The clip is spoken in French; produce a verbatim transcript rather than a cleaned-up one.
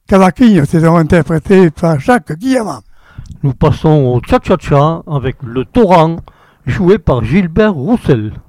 Cavaquinho, c'est donc interprété par Jacques Guillemard. Nous passons au cha-cha-cha avec le torrent, joué par Gilbert Roussel.